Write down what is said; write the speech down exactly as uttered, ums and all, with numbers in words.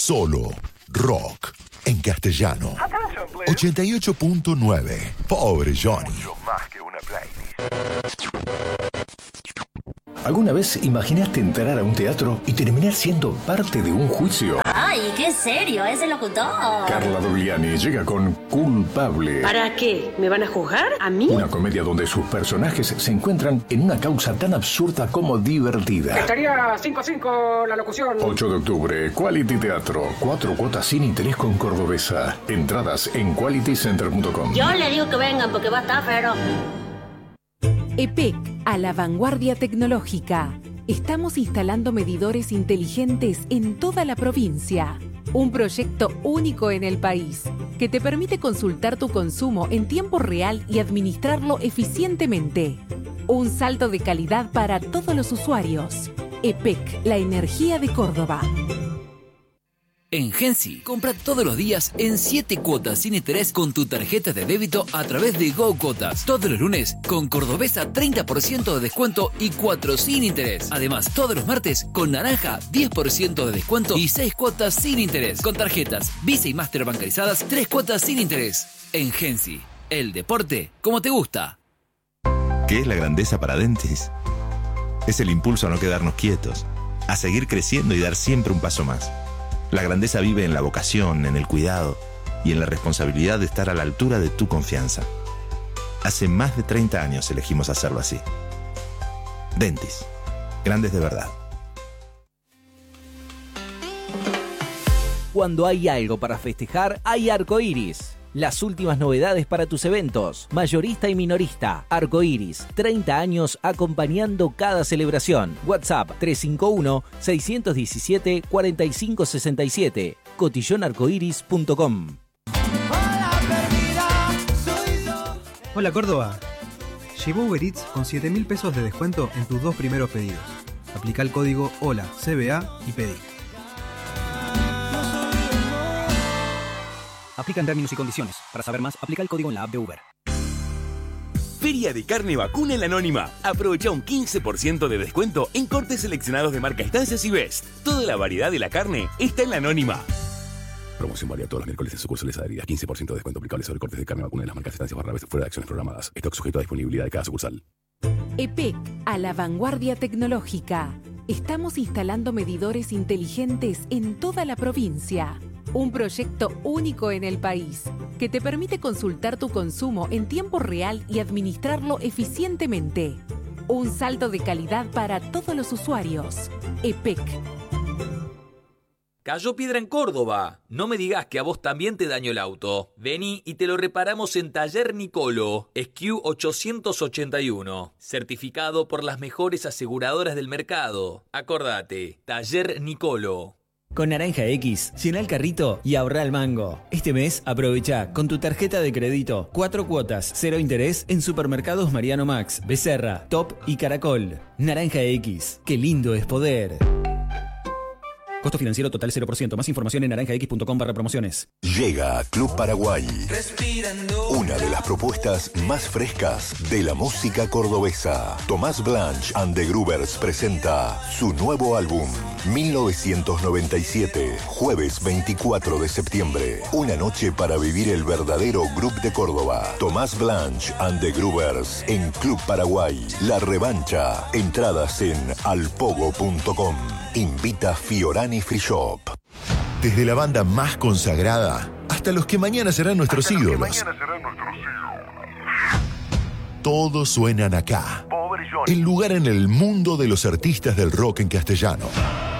Solo rock en castellano. ochenta y ocho punto nueve. Pobre Johnny. ¿Alguna vez imaginaste entrar a un teatro y terminar siendo parte de un juicio? ¡Ay, qué serio! ¡Es el locutor! Carla Dogliani llega con Culpable. ¿Para qué? ¿Me van a juzgar? ¿A mí? Una comedia donde sus personajes se encuentran en una causa tan absurda como divertida. Estaría cinco a cinco la locución. ocho de octubre, Quality Teatro. Cuatro cuotas sin interés con Cordobesa. Entradas en quality center punto com. Yo le digo que vengan porque va a estar fero. E P E C, a la vanguardia tecnológica. Estamos instalando medidores inteligentes en toda la provincia. Un proyecto único en el país que te permite consultar tu consumo en tiempo real y administrarlo eficientemente. Un salto de calidad para todos los usuarios. E P E C, la energía de Córdoba. En Gensi, compra todos los días en siete cuotas sin interés con tu tarjeta de débito a través de Go Cuotas. Todos los lunes con Cordobesa treinta por ciento de descuento y cuatro sin interés. Además, todos los martes con Naranja diez por ciento de descuento y seis cuotas sin interés. Con tarjetas Visa y Master bancarizadas, tres cuotas sin interés. En Gensi, el deporte como te gusta. ¿Qué es la grandeza para Dentis? Es el impulso a no quedarnos quietos, a seguir creciendo y dar siempre un paso más. La grandeza vive en la vocación, en el cuidado y en la responsabilidad de estar a la altura de tu confianza. Hace más de treinta años elegimos hacerlo así. Dentis, grandes de verdad. Cuando hay algo para festejar, hay Arcoiris. Las últimas novedades para tus eventos, mayorista y minorista. Arcoiris, treinta años acompañando cada celebración. WhatsApp tres cinco uno, seis uno siete, cuatro cinco seis siete. cotillón arcoiris punto com. Hola Córdoba. Llevo Uber Eats con siete mil pesos de descuento en tus dos primeros pedidos. Aplica el código HOLA C B A y pedí. Aplican términos y condiciones. Para saber más, aplica el código en la app de Uber. Feria de Carne Vacuna en la Anónima. Aprovecha un quince por ciento de descuento en cortes seleccionados de marca Estancias y Best. Toda la variedad de la carne está en la Anónima. Promoción válida todos los miércoles en sucursales adheridas. quince por ciento de descuento aplicable sobre cortes de carne vacuna de las marcas Estancias Barrabés fuera de acciones programadas. Stock sujeto a disponibilidad de cada sucursal. E P E C, a la vanguardia tecnológica. Estamos instalando medidores inteligentes en toda la provincia. Un proyecto único en el país que te permite consultar tu consumo en tiempo real y administrarlo eficientemente. Un salto de calidad para todos los usuarios. E P E C. Cayó piedra en Córdoba. No me digas que a vos también te dañó el auto. Vení y te lo reparamos en Taller Nicolo, S Q ochocientos ochenta y uno. Certificado por las mejores aseguradoras del mercado. Acordate, Taller Nicolo. Con Naranja X, llena el carrito y ahorra el mango. Este mes, aprovecha con tu tarjeta de crédito cuatro cuotas, cero interés en supermercados Mariano Max, Becerra, Top y Caracol. Naranja X, qué lindo es poder. Costo financiero total cero por ciento. Más información en naranja x punto com barra promociones. Llega Club Paraguay. Una de las propuestas más frescas de la música cordobesa. Tomás Blanch and the Groovers presenta su nuevo álbum, mil novecientos noventa y siete, jueves veinticuatro de septiembre. Una noche para vivir el verdadero Group de Córdoba. Tomás Blanch and the Groovers en Club Paraguay. La revancha. Entradas en alpogo punto com. Invita Fiorani Free Shop. Desde la banda más consagrada hasta los que mañana serán nuestros hasta ídolos. Los que mañana serán nuestros ídolos. Todos suenan acá. El lugar en el mundo de los artistas del rock en castellano.